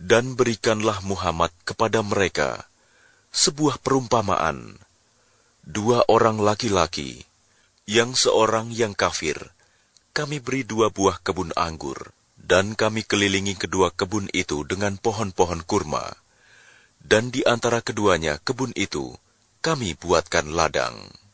Dan berikanlah Muhammad kepada mereka sebuah perumpamaan. 2 orang laki-laki, yang seorang yang kafir, kami beri 2 buah kebun anggur, dan kami kelilingi kedua kebun itu dengan pohon-pohon kurma. Dan di antara keduanya kebun itu, kami buatkan ladang.